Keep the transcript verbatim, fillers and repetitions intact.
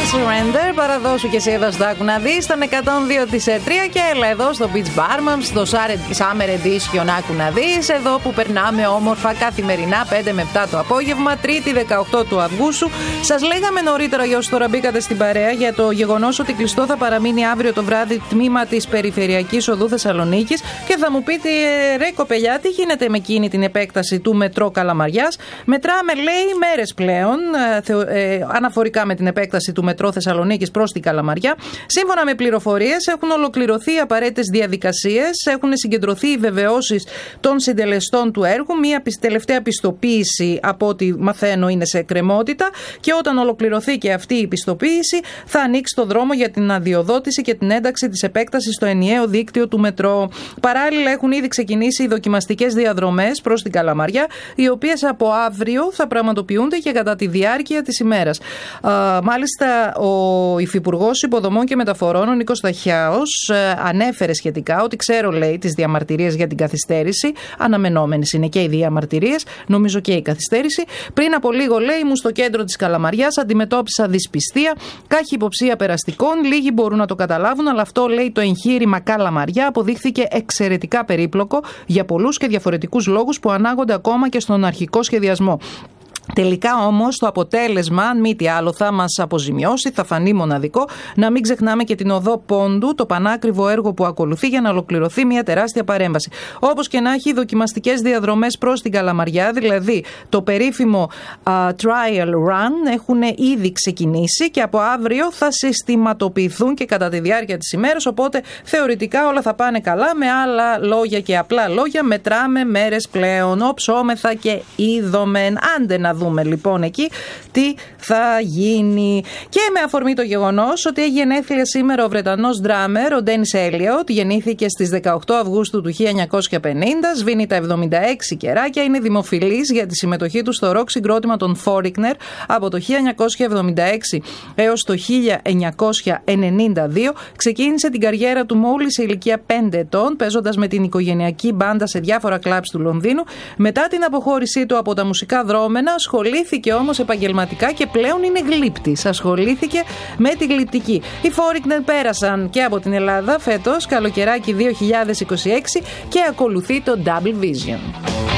Surrender. Παραδώσου και εσύ εδώ στο Άκου να δεις. Στον εκατόν δύο κόμμα τρία και έλα εδώ στο Beach Barman, στο Summer Edition Άκου να δεις. Εδώ που περνάμε όμορφα καθημερινά πέντε με επτά το απόγευμα, Τρίτη δεκαοκτώ του Αυγούστου. Σας λέγαμε νωρίτερα, για όσους τώρα μπήκατε στην παρέα, για το γεγονός ότι κλειστό θα παραμείνει αύριο το βράδυ τμήμα της Περιφερειακής Οδού Θεσσαλονίκης. Και θα μου πείτε, ρε κοπελιά, τι γίνεται με εκείνη την επέκταση του μετρό Καλαμαριάς? Μετράμε, λέει, μέρες πλέον ε, αναφορικά με την επέκταση του μετρό Θεσσαλονίκης προς την Καλαμαριά. Σύμφωνα με πληροφορίες, έχουν ολοκληρωθεί οι απαραίτητες διαδικασίες, έχουν συγκεντρωθεί οι βεβαιώσεις των συντελεστών του έργου. Μία τελευταία πιστοποίηση, από ό,τι μαθαίνω, είναι σε εκκρεμότητα. Και όταν ολοκληρωθεί και αυτή η πιστοποίηση, θα ανοίξει το δρόμο για την αδειοδότηση και την ένταξη της επέκτασης στο ενιαίο δίκτυο του μετρό. Παράλληλα, έχουν ήδη ξεκινήσει οι δοκιμαστικές διαδρομές προς την Καλαμαριά, οι οποίες από αύριο θα πραγματοποιούνται και κατά τη διάρκεια της ημέρας. Α, μάλιστα, ο Υφυπουργός Υποδομών και Μεταφορών, ο Νίκος Ταχιάος, ανέφερε σχετικά ότι ξέρω, λέει, τις διαμαρτυρίες για την καθυστέρηση. Αναμενόμενες είναι και οι διαμαρτυρίες, νομίζω και η καθυστέρηση. Πριν από λίγο, λέει, ήμουν στο κέντρο της Καλαμαριάς, αντιμετώπισα δυσπιστία, κάχη υποψία περαστικών. Λίγοι μπορούν να το καταλάβουν, αλλά αυτό, λέει, το εγχείρημα Καλαμαριά αποδείχθηκε εξαιρετικά περίπλοκο για πολλούς και διαφορετικούς λόγους που ανάγονται ακόμα και στον αρχικό σχεδιασμό. Τελικά όμως το αποτέλεσμα, αν μη τι άλλο, θα μας αποζημιώσει, θα φανεί μοναδικό. Να μην ξεχνάμε και την οδό Πόντου, το πανάκριβο έργο που ακολουθεί για να ολοκληρωθεί μια τεράστια παρέμβαση. Όπως και να έχει, οι δοκιμαστικές διαδρομές προς την Καλαμαριά, δηλαδή το περίφημο uh, trial run, έχουν ήδη ξεκινήσει και από αύριο θα συστηματοποιηθούν και κατά τη διάρκεια της ημέρας. Οπότε θεωρητικά όλα θα πάνε καλά. Με άλλα λόγια και απλά λόγια, μετράμε μέρες πλέον. Όψόμεθα και είδομεν. Άντε να δούμε λοιπόν εκεί τι θα γίνει. Και με αφορμή το γεγονός ότι έχει γενέθλια σήμερα ο Βρετανός ντράμερ, ο Ντένις Έλιοτ, γεννήθηκε στις δεκαοκτώ Αυγούστου του χίλια εννιακόσια πενήντα, σβήνει τα εβδομήντα έξι κεράκια, είναι δημοφιλής για τη συμμετοχή του στο ροκ συγκρότημα των Foreigner από το χίλια εννιακόσια εβδομήντα έξι έως το χίλια εννιακόσια ενενήντα δύο. Ξεκίνησε την καριέρα του μόλις σε ηλικία πέντε ετών, παίζοντας με την οικογενειακή μπάντα σε διάφορα κλαμπς του Λονδίνου. Μετά την αποχώρησή του από τα μουσικά δρόμενα, ασχολήθηκε όμως επαγγελματικά και πλέον είναι γλύπτης. Ασχολήθηκε με τη γλυπτική. Οι Foreigner πέρασαν και από την Ελλάδα φέτος, καλοκαιράκι δύο χιλιάδες είκοσι έξι, και ακολουθεί το Double Vision.